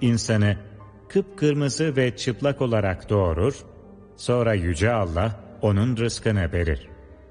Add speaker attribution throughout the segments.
Speaker 1: insanı kıpkırmızı ve çıplak olarak doğurur, sonra Yüce Allah onun rızkını verir.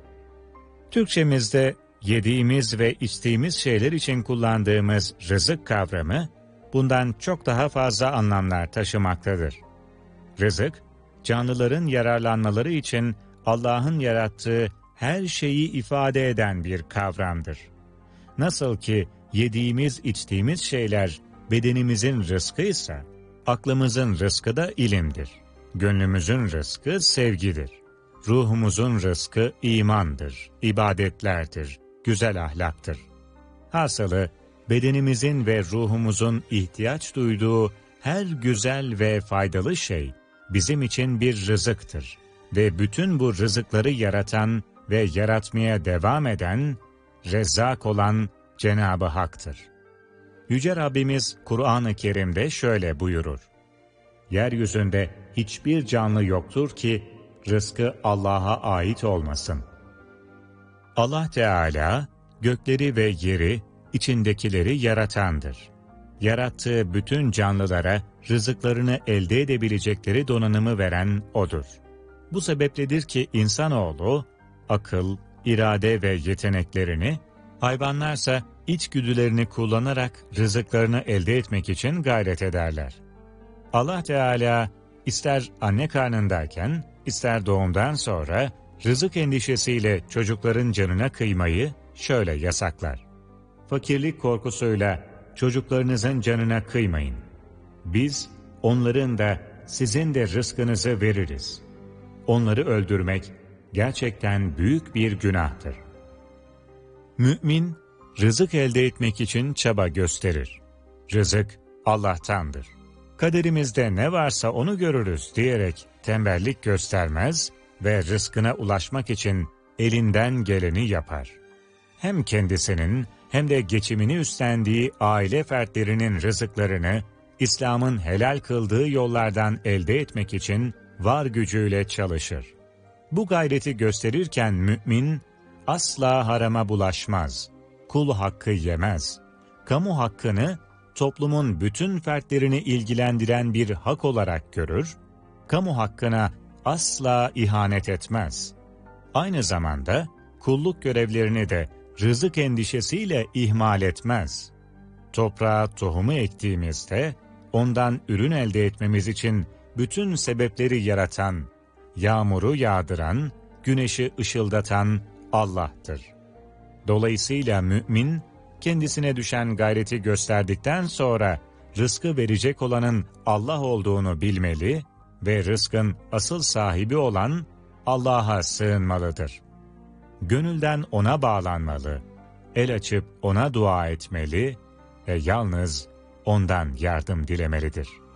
Speaker 1: Türkçemizde yediğimiz ve içtiğimiz şeyler için kullandığımız rızık kavramı, bundan çok daha fazla anlamlar taşımaktadır. Rızık, canlıların yararlanmaları için Allah'ın yarattığı her şeyi ifade eden bir kavramdır. Nasıl ki yediğimiz, içtiğimiz şeyler bedenimizin rızkıysa, aklımızın rızkı da ilimdir. Gönlümüzün rızkı sevgidir. Ruhumuzun rızkı imandır, ibadetlerdir, güzel ahlaktır. Hasılı, bedenimizin ve ruhumuzun ihtiyaç duyduğu her güzel ve faydalı şey bizim için bir rızıktır. Ve bütün bu rızıkları yaratan ve yaratmaya devam eden, Rezzak olan Cenab-ı Hak'tır. Yüce Rabbimiz Kur'an-ı Kerim'de şöyle buyurur: Yeryüzünde hiçbir canlı yoktur ki rızkı Allah'a ait olmasın. Allah Teala gökleri ve yeri, içindekileri yaratandır. Yarattığı bütün canlılara rızıklarını elde edebilecekleri donanımı veren O'dur. Bu sebepledir ki insanoğlu akıl, irade ve yeteneklerini, hayvanlarsa içgüdülerini kullanarak rızıklarını elde etmek için gayret ederler. Allah Teala ister anne karnındayken, ister doğumdan sonra rızık endişesiyle çocukların canına kıymayı şöyle yasaklar: fakirlik korkusuyla çocuklarınızın canına kıymayın. Biz onların da sizin de rızkınızı veririz. Onları öldürmek gerçekten büyük bir günahtır. Mümin, rızık elde etmek için çaba gösterir. Rızık Allah'tandır. Kaderimizde ne varsa onu görürüz diyerek tembellik göstermez ve rızkına ulaşmak için elinden geleni yapar. Hem kendisinin hem de geçimini üstlendiği aile fertlerinin rızıklarını İslam'ın helal kıldığı yollardan elde etmek için var gücüyle çalışır. Bu gayreti gösterirken mümin asla harama bulaşmaz, kul hakkı yemez, kamu hakkını toplumun bütün fertlerini ilgilendiren bir hak olarak görür, kamu hakkına asla ihanet etmez. Aynı zamanda kulluk görevlerini de rızık endişesiyle ihmal etmez. Toprağa tohumu ektiğimizde ondan ürün elde etmemiz için bütün sebepleri yaratan, yağmuru yağdıran, güneşi ışıldatan Allah'tır. Dolayısıyla mümin, kendisine düşen gayreti gösterdikten sonra rızkı verecek olanın Allah olduğunu bilmeli ve rızkın asıl sahibi olan Allah'a sığınmalıdır. Gönülden O'na bağlanmalı, el açıp O'na dua etmeli ve yalnız O'ndan yardım dilemelidir.